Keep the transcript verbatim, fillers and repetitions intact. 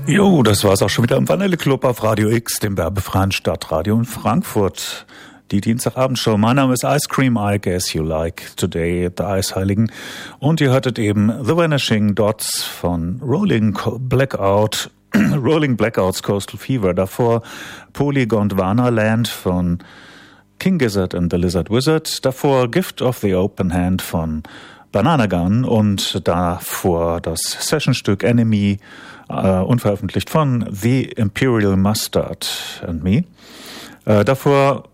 Jo, das war's auch schon wieder im Vanille-Club auf Radio X, dem werbefreien Stadtradio in Frankfurt. Die Dienstagabendshow. Mein Name ist Ice Cream Ike, as you like, today at the Eisheiligen. Und ihr hörtet eben The Vanishing Dots von Rolling Blackout, Rolling Blackouts Coastal Fever. Davor Polygondwana Land von King Gizzard and the Lizard Wizard. Davor Gift of the Open Hand von Banana Gun. Und davor das Sessionstück Enemy, Uh, unveröffentlicht von The Imperial Mustard and Me. Uh, davor